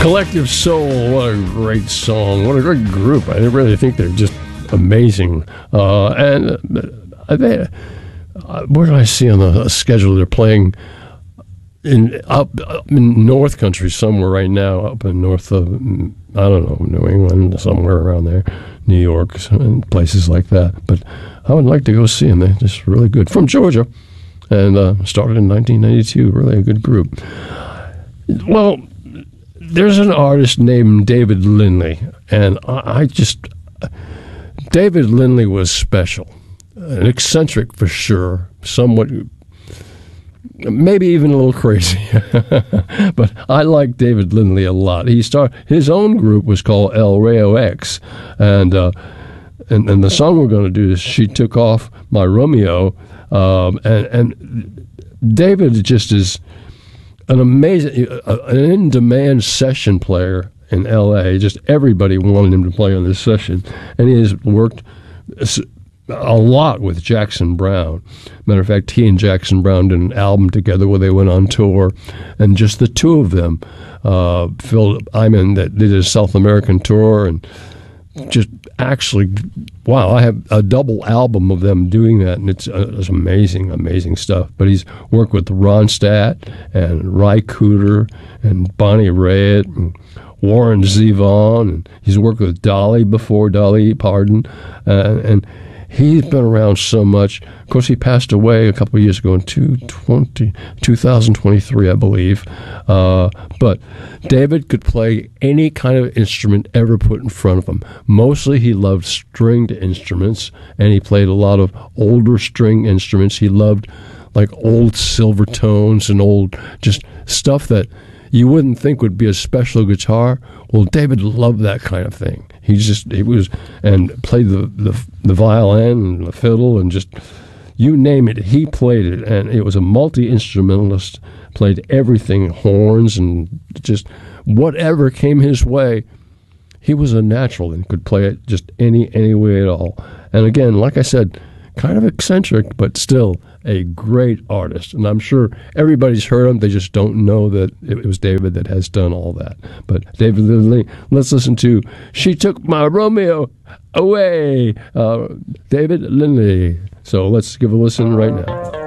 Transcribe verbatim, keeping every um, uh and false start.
Collective Soul, what a great song. What a great group. I really think they're just amazing. Uh, and uh, they, uh, where do I see on the schedule they're playing? In up, up in North Country somewhere right now, up in north of, I don't know, New England, somewhere around there, New York, and places like that. But I would like to go see them. They're just really good. From Georgia, and uh, started in nineteen ninety-two. Really a good group. Well, there's an artist named David Lindley, and I, I just, David Lindley was special, an eccentric for sure, somewhat, maybe even a little crazy, but I like David Lindley a lot. He started, his own group was called El Rayo X, and uh, and, and the song we're going to do is She Took Off My Romeo, um, and, and David just is an amazing, an in-demand session player in L A. Just everybody wanted him to play on this session, and he has worked a lot with Jackson Browne. Matter of fact, he and Jackson Browne did an album together where they went on tour, and just the two of them, uh, Phil Iman that did his South American tour, and just actually, wow, I have a double album of them doing that, and it's, uh, it's amazing, amazing stuff. But he's worked with Ronstadt and Ry Cooder and Bonnie Raitt and Warren Zevon, and he's worked with Dolly before, Dolly Parton, uh, and he's been around so much. Of course, he passed away a couple of years ago in two thousand twenty-three, I believe. Uh, but David could play any kind of instrument ever put in front of him. Mostly he loved stringed instruments, and he played a lot of older string instruments. He loved like old silver tones and old just stuff that you wouldn't think would be a special guitar. Well, David loved that kind of thing. He just, he was, and played the, the the violin and the fiddle and just, you name it, he played it. And it was a multi-instrumentalist, played everything, horns and just whatever came his way. He was a natural and could play it just any, any way at all. And again, like I said, kind of eccentric, but still a great artist. And I'm sure everybody's heard him. They just don't know that it was David that has done all that. But David Lindley, let's listen to She Took My Romeo Away. Uh, David Lindley. So let's give a listen right now.